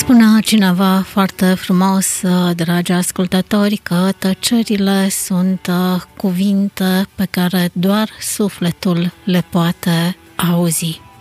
Spunea cineva foarte frumos, dragi ascultători, că tăcerile sunt cuvinte pe care doar sufletul le poate auzi.